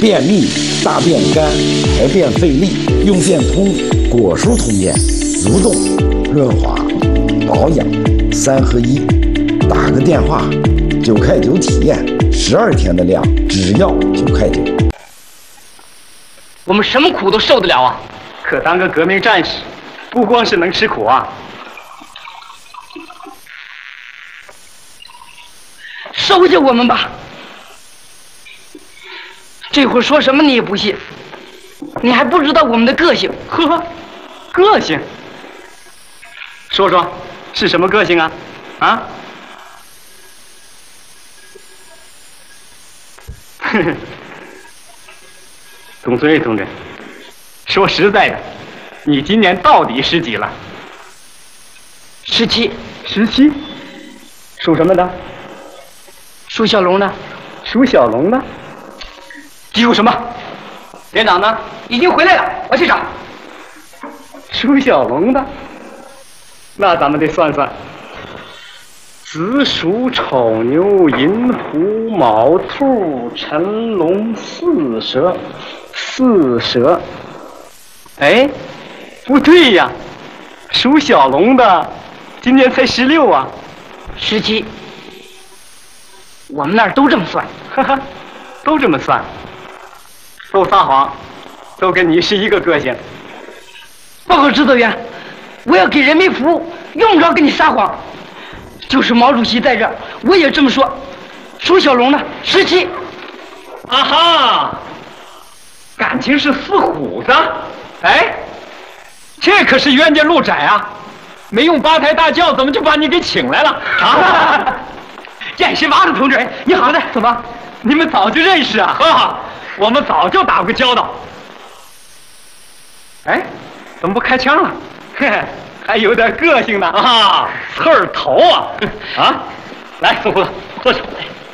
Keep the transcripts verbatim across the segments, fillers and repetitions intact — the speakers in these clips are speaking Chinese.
便秘、大便干、排便费力，用便通果蔬通便，蠕动、润滑、保养三合一。打个电话，九块九体验，十二天的量只要九块九。 我们什么苦都受得了啊！ 可当个革命战士，不光是能吃苦啊。 收下我们吧！这会儿说什么你也不信，你还不知道我们的个性。 呵，个性？说说是什么个性啊？啊？呵呵，董存瑞同志，说实在的，你今年到底十几了？ 十七。 十七？属什么的？ 属小龙的。 属小龙的？记住什么？连长呢？ 已经回来了，我去找。 属小龙的，那咱们得算算。子鼠、丑牛、寅虎、卯兔、辰龙、巳蛇，巳蛇。哎，不对呀，属小龙的今年才十六啊。 十七。我们那儿都这么算。 哈哈，都这么算。都撒谎，都跟你是一个个性。 报告指导员，我要给人民服务，用不着跟你撒谎。就是毛主席在这儿，我也这么说。属小龙的十七。 啊哈，感情是属虎的。哎，这可是冤家路窄啊！没用八抬大轿，怎么就把你给请来了？啊！见识娃子同志，你好的，怎么？你们早就认识啊？呵，我们早就打过交道。哎，怎么不开枪了？嘿嘿，还有点个性呢啊！刺儿头啊！啊，来，四胡子，坐下。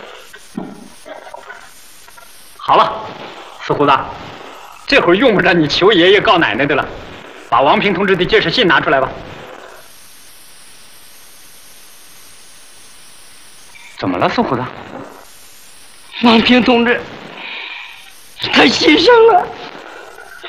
好了，四胡子，这会儿用不着你求爷爷告奶奶的了，把王平同志的介绍信拿出来吧。怎么了，四胡子？ 王平同志，他牺牲了。